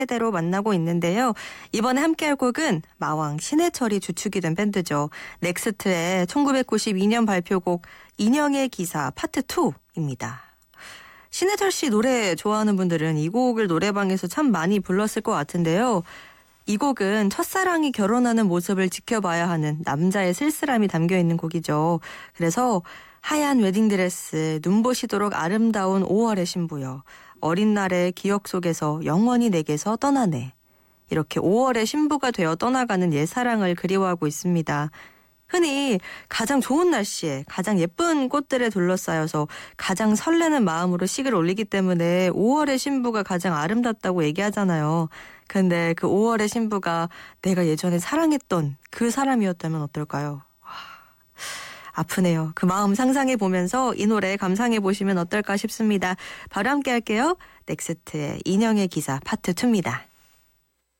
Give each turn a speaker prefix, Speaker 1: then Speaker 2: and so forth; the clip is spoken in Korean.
Speaker 1: 대로 만나고 있는데요. 이번에 함께할 곡은 마왕 신해철이 주축이 된 밴드죠. 넥스트의 1992년 발표곡 인형의 기사 파트 2입니다. 신해철 씨 노래 좋아하는 분들은 이 곡을 노래방에서 참 많이 불렀을 것 같은데요. 이 곡은 첫사랑이 결혼하는 모습을 지켜봐야 하는 남자의 쓸쓸함이 담겨있는 곡이죠. 그래서 하얀 웨딩드레스, 눈부시도록 아름다운 5월의 신부여, 어린 날의 기억 속에서 영원히 내게서 떠나네. 이렇게 5월의 신부가 되어 떠나가는 옛사랑을 그리워하고 있습니다. 흔히 가장 좋은 날씨에 가장 예쁜 꽃들에 둘러싸여서 가장 설레는 마음으로 식을 올리기 때문에 5월의 신부가 가장 아름답다고 얘기하잖아요. 근데 그 5월의 신부가 내가 예전에 사랑했던 그 사람이었다면 어떨까요? 아프네요. 그 마음 상상해 보면서 이 노래 감상해 보시면 어떨까 싶습니다. 바로 함께 할게요. 넥스트의 인형의 기사 파트 2입니다.